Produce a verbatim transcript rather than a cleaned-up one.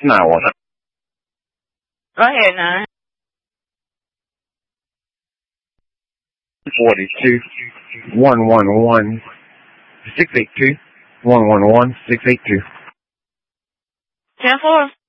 nine one. Go ahead, nine. Forty-two one one one six eight two one one one six eight two. Ten four.